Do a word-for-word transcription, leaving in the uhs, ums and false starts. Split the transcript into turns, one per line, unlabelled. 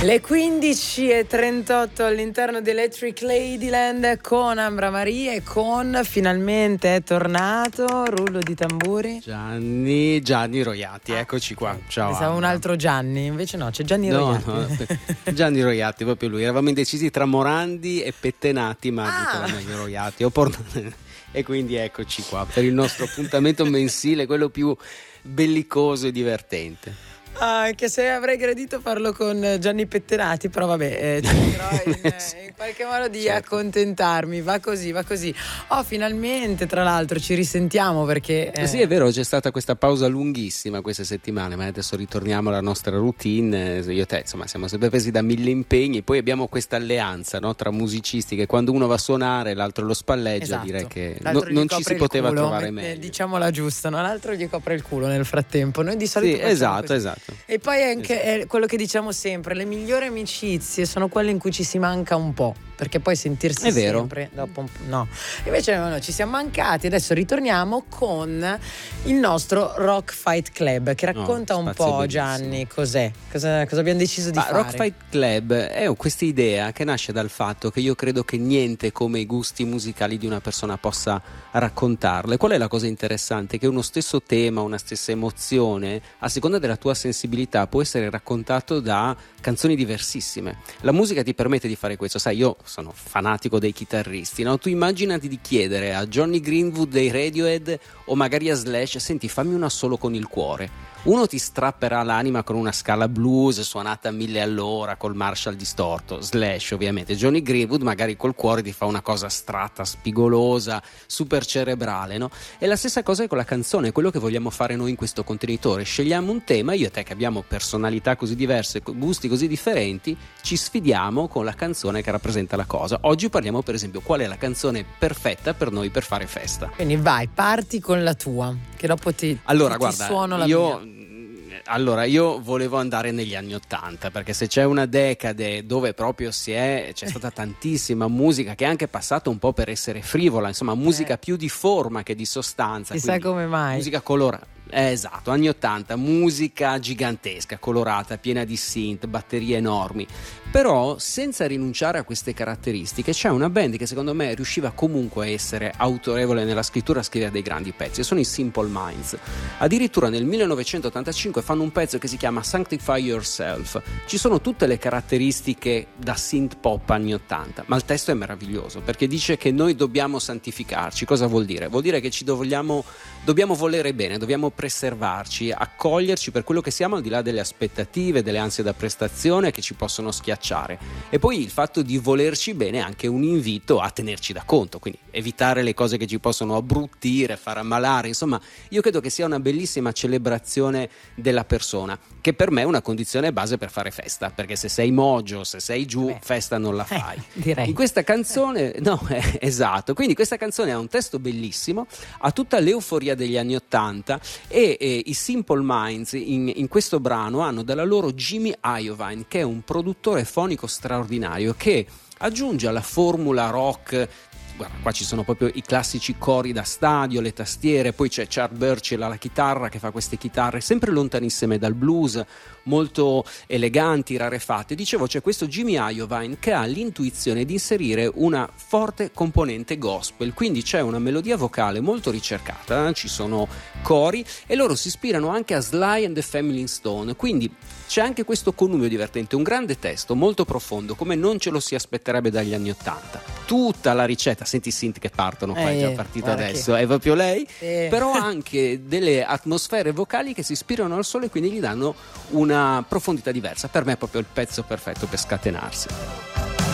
Le quindici e trentotto all'interno di Electric Ladyland con Ambra Maria e con finalmente è tornato rullo di tamburi
Gianni Gianni Roiatti, eccoci qua. Ciao.
Pensavo un altro Gianni, invece no, c'è Gianni
no,
Roiatti.
No, Gianni Roiatti, proprio lui. Eravamo indecisi tra Morandi e Pettenati, ma ha detto
Ah.
la meglio Roiatti. Ho portato... E quindi eccoci qua per il nostro appuntamento mensile, quello più bellicoso e divertente.
Ah, anche se avrei gradito farlo con Gianni Pettenati, però vabbè, eh, cercherò in, in qualche modo di
certo.
accontentarmi. Va così, va così. Oh, finalmente, tra l'altro, ci risentiamo perché. Eh...
Sì, è vero, c'è stata questa pausa lunghissima queste settimane, ma adesso ritorniamo alla nostra routine. Io e te, insomma, siamo sempre presi da mille impegni. Poi abbiamo questa alleanza, no, tra musicisti che quando uno va a suonare l'altro lo spalleggia.
Esatto.
Direi che
L'altro
no, non
gli
ci
copre
si
il
poteva
culo,
trovare
eh,
meglio.
Diciamola giusta, no? L'altro gli copre il culo nel frattempo. Noi di solito
Sì,
facciamo
esatto,
così.
esatto.
E poi anche
Esatto.
è quello che diciamo sempre, le migliori amicizie sono quelle in cui ci si manca un po', perché poi sentirsi
È vero.
sempre dopo un po', no. Invece no, no, ci siamo mancati, adesso ritorniamo con il nostro Rock Fight Club che racconta
Oh,
un
spazio
po',
bellissimo.
Gianni, cos'è? Cosa, cosa abbiamo deciso di
Ma
fare?
Rock Fight Club è questa idea che nasce dal fatto che io credo che niente come i gusti musicali di una persona possa raccontarle. Qual è la cosa interessante? Che uno stesso tema, una stessa emozione, a seconda della tua sensibilità, può essere raccontato da canzoni diversissime. La musica ti permette di fare questo. Sai, io sono fanatico dei chitarristi, no? Tu immaginati di chiedere a Johnny Greenwood dei Radiohead o magari a Slash: senti, fammi una solo con il cuore. Uno ti strapperà l'anima con una scala blues suonata a mille all'ora col Marshall distorto, Slash ovviamente. Johnny Greenwood magari col cuore ti fa una cosa astratta, spigolosa, super cerebrale, no? E la stessa cosa è con la canzone, è quello che vogliamo fare noi in questo contenitore. Scegliamo un tema, io e te che abbiamo personalità così diverse, gusti così differenti, ci sfidiamo con la canzone che rappresenta la cosa. Oggi parliamo per esempio qual è la canzone perfetta per noi per fare festa.
Quindi vai, parti con la tua, che dopo ti,
Allora,
ti,
guarda,
ti suono la
io...
mia.
Allora, io volevo andare negli anni Ottanta, perché se c'è una decade dove proprio si è c'è stata tantissima musica che è anche passata un po' per essere frivola, insomma, musica
Eh.
più di forma che di sostanza.
Chissà come mai.
Musica colorata. Eh, esatto, anni ottanta, musica gigantesca, colorata, piena di synth, batterie enormi. Però senza rinunciare a queste caratteristiche c'è una band che secondo me riusciva comunque a essere autorevole nella scrittura, a scrivere dei grandi pezzi, sono i Simple Minds. Addirittura nel millenovecentottantacinque fanno un pezzo che si chiama Sanctify Yourself. Ci sono tutte le caratteristiche da synth pop anni ottanta, ma il testo è meraviglioso perché dice che noi dobbiamo santificarci. Cosa vuol dire? Vuol dire che ci vogliamo, dobbiamo volere bene, dobbiamo preservarci, accoglierci per quello che siamo, al di là delle aspettative, delle ansie da prestazione che ci possono schiacciare. E poi il fatto di volerci bene è anche un invito a tenerci da conto, quindi evitare le cose che ci possono abbruttire, far ammalare. Insomma, io credo che sia una bellissima celebrazione della persona, che per me è una condizione base per fare festa, perché se sei mogio, se sei giù, Beh, festa non la fai.
Eh, direi.
In questa canzone, no, eh, esatto, quindi questa canzone ha un testo bellissimo, ha tutta l'euforia degli anni ottanta e eh, i Simple Minds in, in questo brano hanno dalla loro Jimmy Iovine, che è un produttore fonico straordinario che aggiunge alla formula rock. Guarda, qua ci sono proprio i classici cori da stadio, le tastiere, poi c'è Chad Burchill alla chitarra che fa queste chitarre sempre lontanissime dal blues, molto eleganti, rarefatte. Dicevo, c'è questo Jimmy Iovine che ha l'intuizione di inserire una forte componente gospel, quindi c'è una melodia vocale molto ricercata, eh? Ci sono cori e loro si ispirano anche a Sly and the Family Stone, quindi c'è anche questo connubio divertente, un grande testo molto profondo, come non ce lo si aspetterebbe dagli anni ottanta. Tutta la ricetta, senti i synth che partono qua,
eh,
è già partito adesso,
che...
è proprio lei,
eh.
però anche delle atmosfere vocali che si ispirano al sole e quindi gli danno una profondità diversa. Per me è proprio il pezzo perfetto per scatenarsi.